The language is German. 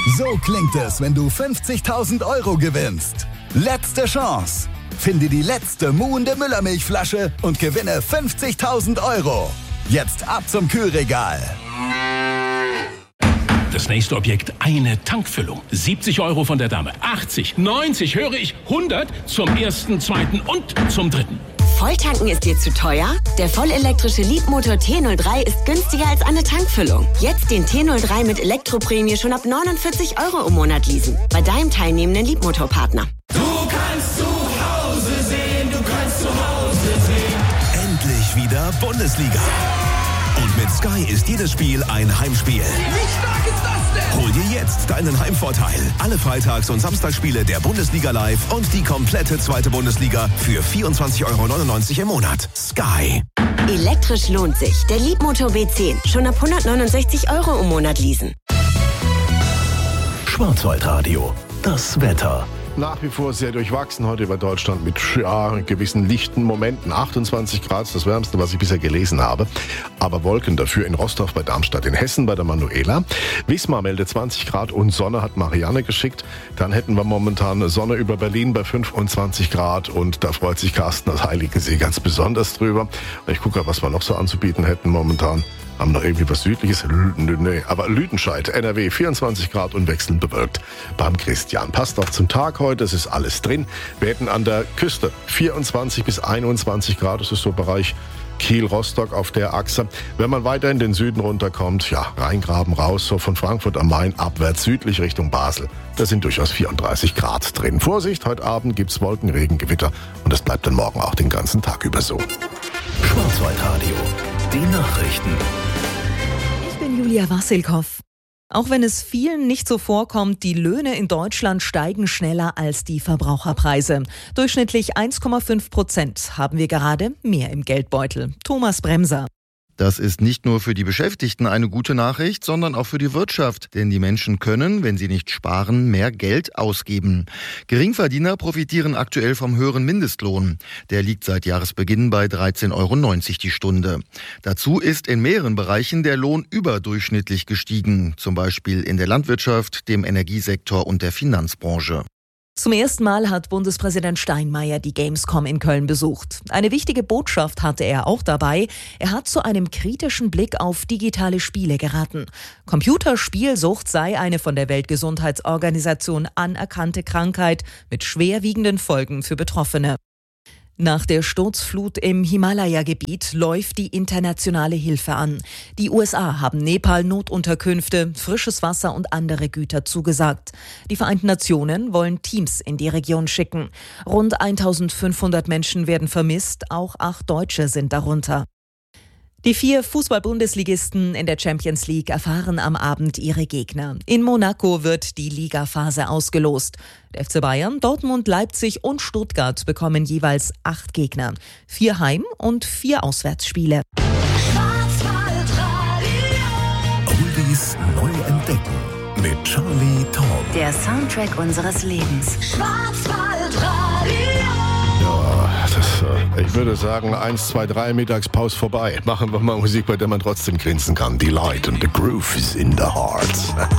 So klingt es, wenn du 50.000 € gewinnst. Letzte Chance. Finde die letzte Muh in der Müllermilchflasche und gewinne 50.000 €. Jetzt ab zum Kühlregal. Das nächste Objekt, eine Tankfüllung. 70 € von der Dame. 80, 90, höre ich, 100 zum ersten, zweiten und zum dritten. Volltanken ist dir zu teuer? Der vollelektrische Leapmotor T03 ist günstiger als eine Tankfüllung. Jetzt den T03 mit Elektroprämie schon ab 49 € im Monat leasen. Bei deinem teilnehmenden Leapmotor-Partner. Du kannst zu Hause sehen, du kannst zu Hause sehen. Endlich wieder Bundesliga. Und mit Sky ist jedes Spiel ein Heimspiel. Wie stark ist das denn? Hol dir jetzt deinen Heimvorteil. Alle Freitags- und Samstagsspiele der Bundesliga live und die komplette zweite Bundesliga für 24,99 € im Monat. Sky. Elektrisch lohnt sich. Der Leapmotor B10. Schon ab 169 € im Monat leasen. Schwarzwaldradio. Das Wetter. Nach wie vor sehr durchwachsen heute über Deutschland mit gewissen lichten Momenten. 28 Grad, das wärmste, was ich bisher gelesen habe. Aber Wolken dafür in Rostorf bei Darmstadt, in Hessen bei der Manuela. Wismar meldet 20 Grad und Sonne, hat Marianne geschickt. Dann hätten wir momentan Sonne über Berlin bei 25 Grad und da freut sich Carsten aus Heiligensee ganz besonders drüber. Ich gucke, was wir noch so anzubieten hätten momentan. Haben noch irgendwie was Südliches? Nee, aber Lüdenscheid, NRW, 24 Grad und wechselnd bewölkt beim Christian. Passt auch zum Tag heute, es ist alles drin. Wir hätten an der Küste 24 bis 21 Grad, das ist so Bereich Kiel-Rostock auf der Achse. Wenn man weiter in den Süden runterkommt, ja, Rheingraben raus, so von Frankfurt am Main abwärts südlich Richtung Basel. Da sind durchaus 34 Grad drin. Vorsicht, heute Abend gibt's Wolken, Regen, Gewitter und das bleibt dann morgen auch den ganzen Tag über so. Schwarzwaldradio. Die Nachrichten. Ich bin Julia Wassilkow. Auch wenn es vielen nicht so vorkommt, die Löhne in Deutschland steigen schneller als die Verbraucherpreise. Durchschnittlich 1,5% haben wir gerade mehr im Geldbeutel. Thomas Bremser. Das ist nicht nur für die Beschäftigten eine gute Nachricht, sondern auch für die Wirtschaft. Denn die Menschen können, wenn sie nicht sparen, mehr Geld ausgeben. Geringverdiener profitieren aktuell vom höheren Mindestlohn. Der liegt seit Jahresbeginn bei 13,90 € die Stunde. Dazu ist in mehreren Bereichen der Lohn überdurchschnittlich gestiegen. Zum Beispiel in der Landwirtschaft, dem Energiesektor und der Finanzbranche. Zum ersten Mal hat Bundespräsident Steinmeier die Gamescom in Köln besucht. Eine wichtige Botschaft hatte er auch dabei. Er hat zu einem kritischen Blick auf digitale Spiele geraten. Computerspielsucht sei eine von der Weltgesundheitsorganisation anerkannte Krankheit mit schwerwiegenden Folgen für Betroffene. Nach der Sturzflut im Himalaya-Gebiet läuft die internationale Hilfe an. Die USA haben Nepal Notunterkünfte, frisches Wasser und andere Güter zugesagt. Die Vereinten Nationen wollen Teams in die Region schicken. Rund 1.500 Menschen werden vermisst, auch 8 Deutsche sind darunter. Die 4 Fußball-Bundesligisten in der Champions League erfahren am Abend ihre Gegner. In Monaco wird die Ligaphase ausgelost. Der FC Bayern, Dortmund, Leipzig und Stuttgart bekommen jeweils 8 Gegner. 4 Heim- und 4 Auswärtsspiele. Oldies neu entdecken mit Charlie Tong. Der Soundtrack unseres Lebens. Ich würde sagen, 1, 2, 3 Mittagspause vorbei. Machen wir mal Musik, bei der man trotzdem grinsen kann. Die Light and the Groove is in the heart.